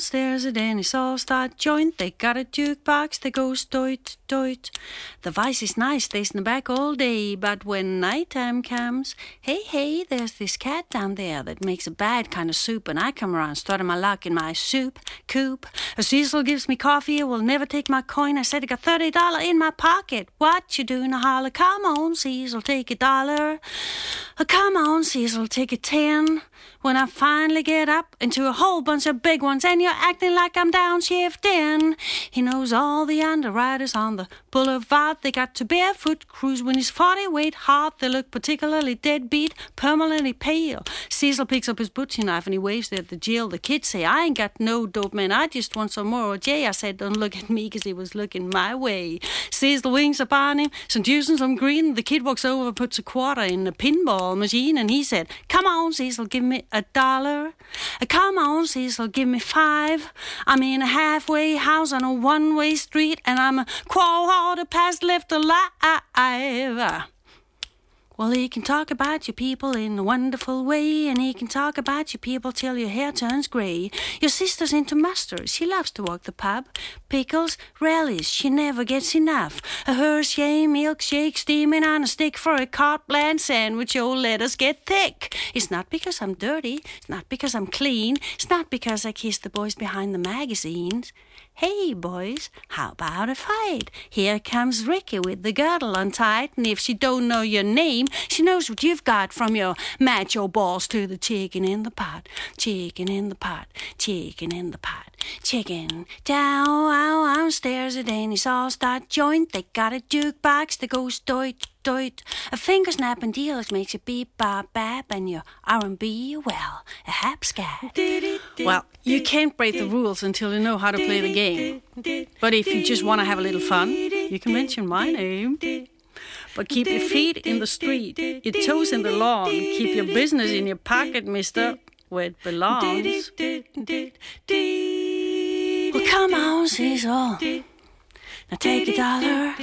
There's a Dennis All-Star joint. They got a jukebox that goes doit, doit. The voice is nice, stays in the back all day. But when nighttime comes, hey, there's this cat down there that makes a bad kind of soup. And I come around starting my luck in my soup coop. Cecil gives me coffee, it will never take my coin. I said I got $30 in my pocket. What you doing? I holler, come on, Cecil, take $1. Come on, Cecil, take 10. When I finally get up into a whole bunch of big ones and you're acting like I'm downshifting. He knows all the underwriters on the boulevard. They got to barefoot cruise when he's 40 weight hard. They look particularly deadbeat, permanently pale. Cecil picks up his butcher knife and he waves it at the jail. The kids say, I ain't got no dope, man. I just want some more OJ. I said, don't look at me because he was looking my way. Cecil wings upon him, some juice and some green. The kid walks over, puts a quarter in the pinball machine and he said, come on, Cecil, give me $1. Come on, Cecil, give me 5. I'm in a halfway house on a one-way street and I'm a quarter past left alive. Well, he can talk about your people in a wonderful way, and he can talk about your people till your hair turns grey. Your sister's into mustard, she loves to walk the pub. Pickles, relish, she never gets enough. A Hershey milkshake steaming on a stick for a carte blanche sandwich, oh, let us get thick. It's not because I'm dirty, it's not because I'm clean, it's not because I kiss the boys behind the magazines. Hey, boys, how about a fight? Here comes Ricky with the girdle untied, and if she don't know your name, she knows what you've got from your macho balls to the chicken in the pot. Chicken in the pot, chicken in the pot. Chicken downstairs at Dennis All-Star joint. They got a jukebox that goes doit, doit. A finger snapping dealers makes you beep, bop, bap, and your R&B, well, a hapscat. Well, you can't break the rules until you know how to play the game. But if you just want to have a little fun, you can mention my name. But keep your feet in the street, your toes in the lawn. Keep your business in your pocket, mister, where it belongs. Well, come on, Cecil. Now take $1.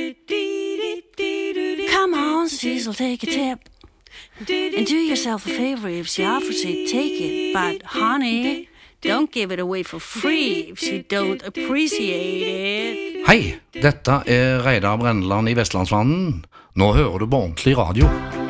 Come on, Cecil, take a tip. And do yourself a favor if she offers it, take it. But, honey, don't give it away for free if she don't appreciate it. Hei, dette Reidar Brenneland I Vestlandsvannen. Nå hører du på ordentlig radio.